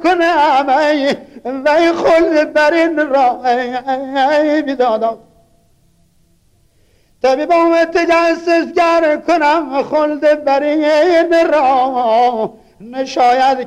کنم وی خلد بر این را ای بیدادا طبیبم تجسسگر کنم خلد بر این را نشاید